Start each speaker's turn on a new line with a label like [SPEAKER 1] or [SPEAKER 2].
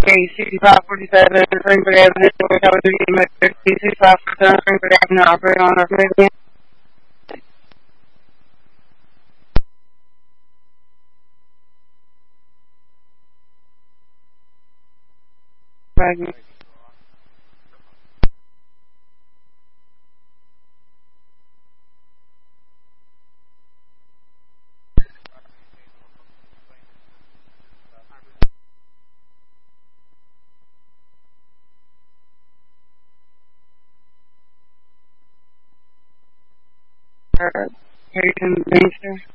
[SPEAKER 1] Okay, 6547 Springford Avenue, George Avenue, Metro 6547 Springford Avenue, operate on our movement. Patient Banker.